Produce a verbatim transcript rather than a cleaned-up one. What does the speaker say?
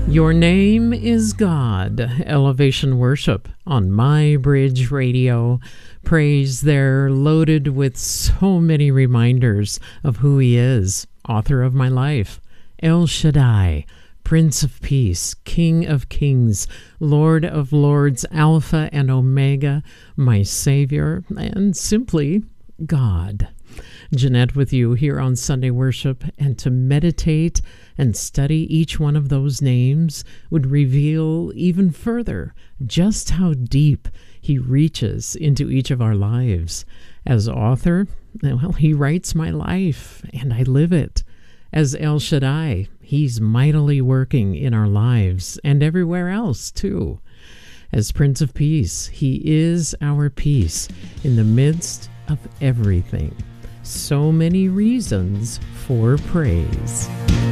Your name is God. Elevation Worship on My Bridge Radio. Praise there, loaded with so many reminders of who He is. Author of my life, El Shaddai, Prince of Peace, King of Kings, Lord of Lords, Alpha and Omega, my Savior, and simply God. Jeanette with you here on Sunday Worship, and to meditate and study each one of those names would reveal even further just how deep He reaches into each of our lives. As author, well, He writes my life and I live it. As El Shaddai, He's mightily working in our lives and everywhere else too. As Prince of Peace, He is our peace in the midst of everything. So many reasons for praise.